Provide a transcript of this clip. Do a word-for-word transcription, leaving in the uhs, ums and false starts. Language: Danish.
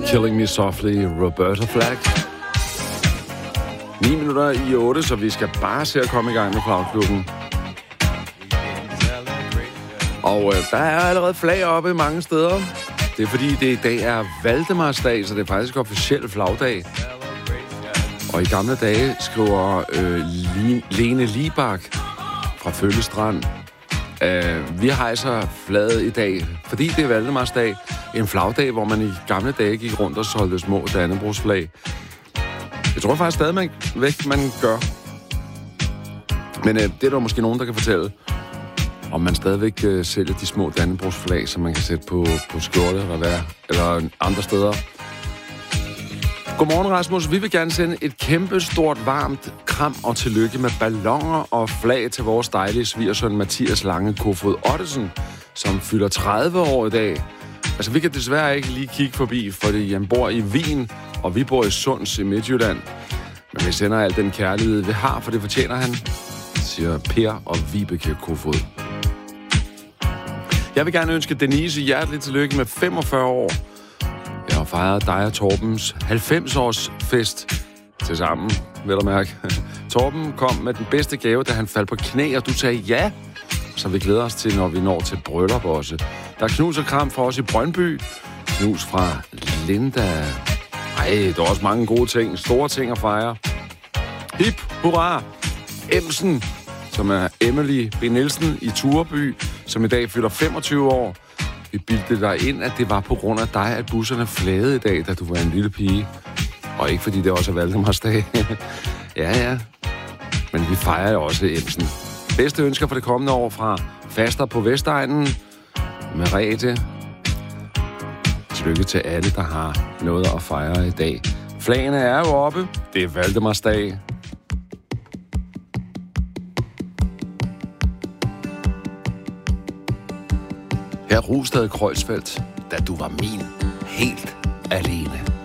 Killing Me Softly, Roberta Flack. ni minutter i otte, så vi skal bare se at komme i gang med Flagklubben. Og øh, der er allerede flag oppe mange steder. Det er fordi, det i dag er Valdemarsdag, så det er faktisk officiel flagdag. Og i gamle dage skriver øh, Lene Libak fra Føllestrand, øh, vi hejser flaget i dag, fordi det er Valdemarsdag. En flagdag, hvor man i gamle dage gik rundt og solgte små dannebrogsflag. Jeg tror faktisk stadig, man, væk, man gør. Men øh, det er der måske nogen, der kan fortælle, om man stadigvæk øh, sælger de små dannebrogsflag, som man kan sætte på, på skjorte eller, hvad, eller andre steder. Godmorgen, Rasmus. Vi vil gerne sende et kæmpe, stort, varmt kram og tillykke med balloner og flag til vores dejlige svigersøn Mathias Lange Kofod Ottesen, som fylder tredive år i dag. Altså, vi kan desværre ikke lige kigge forbi, fordi han bor i Wien, og vi bor i Sunds i Midtjylland. Men vi sender al den kærlighed, vi har, for det fortjener han, siger Per og Vibeke Kofod. Jeg vil gerne ønske Denise hjerteligt tillykke med femogfyrre år. Jeg har fejret dig og Torbens halvfems-års fest til sammen, vil du mærke. Torben kom med den bedste gave, da han faldt på knæ, og du sagde ja. Så vi glæder os til, når vi når til bryllup også. Der er knus og kram for os i Brøndby. Knus fra Linda. Ej, der er også mange gode ting, store ting at fejre. Hip, hurra! Emsen, som er Emily B. Nielsen i Tureby, som i dag fylder femogtyve år. Vi bildte dig ind, at det var på grund af dig, at busserne flagede i dag, da du var en lille pige. Og ikke fordi det også er Valdemarsdag. ja, ja. Men vi fejrer jo også Emsen. Bedste ønsker for det kommende år fra Faster på Vestegnen. Merete. Tillykke til alle, der har noget at fejre i dag. Flagene er jo oppe. Det er Valdemarsdag. Her Rustad Kreuzfeldt, da du var min helt alene.